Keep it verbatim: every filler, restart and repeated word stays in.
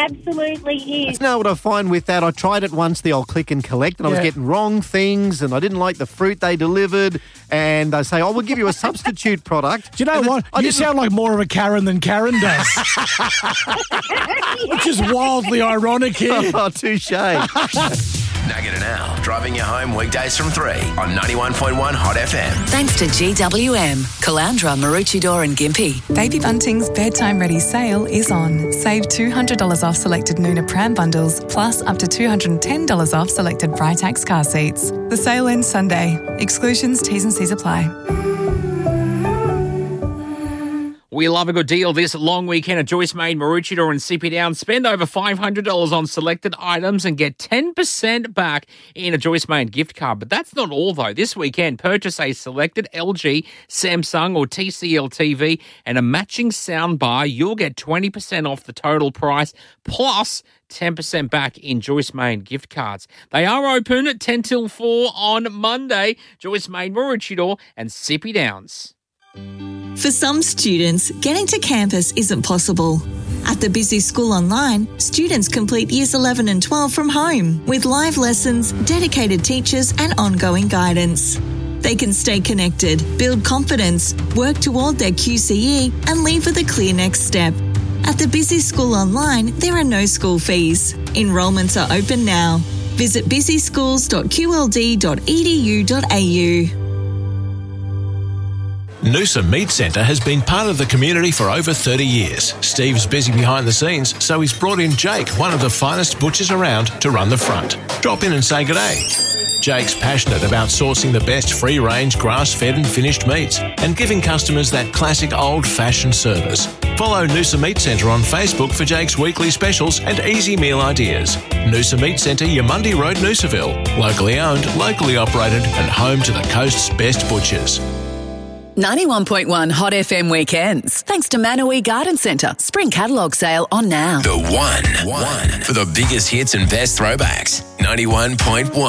absolutely is. You know what I find with that? I tried it once, the old click and collect, and I was Yeah. getting wrong things, and I didn't like the fruit they delivered, and they say, oh, we'll give you a substitute product. Do you know And what? I You didn't- sound like more of a Karen than Karen does. Which is wildly ironic here. Oh, touche. Nugget and Al, driving you home weekdays from three on ninety-one point one Hot F M. Thanks to G W M, Calandra, Maroochydore and Gympie. Baby Bunting's bedtime ready sale is on. Save two hundred dollars off selected Nuna pram bundles, plus up to two hundred ten dollars off selected Britax car seats. The sale ends Sunday. Exclusions, T's and C's apply. We love a good deal this long weekend at Joyce Maid, Maroochydore and C P Down. Spend over five hundred dollars on selected items and get ten percent back in a Joyce Maid gift card. But that's not all, though. This weekend, purchase a selected L G, Samsung or T C L T V and a matching sound bar. You'll get twenty percent off the total price, plus ten percent back in Joyce Maid gift cards. They are open at ten till four on Monday. Joyce Maid, Maroochydore and C P Downs. For some students, getting to campus isn't possible. At the Busy School Online, students complete years eleven and twelve from home with live lessons, dedicated teachers and ongoing guidance. They can stay connected, build confidence, work toward their Q C E and leave with a clear next step. At the Busy School Online, there are no school fees. Enrolments are open now. Visit busy schools dot q l d dot e d u dot a u. Noosa Meat Centre has been part of the community for over thirty years. Steve's busy behind the scenes, so he's brought in Jake, one of the finest butchers around, to run the front. Drop in and say g'day. Jake's passionate about sourcing the best free-range, grass-fed and finished meats and giving customers that classic old-fashioned service. Follow Noosa Meat Centre on Facebook for Jake's weekly specials and easy meal ideas. Noosa Meat Centre, Yamundi Road, Noosaville. Locally owned, locally operated and home to the coast's best butchers. ninety-one point one Hot F M weekends. Thanks to Manawee Garden Centre. Spring catalogue sale on now. The one, one for the biggest hits and best throwbacks. ninety-one point one.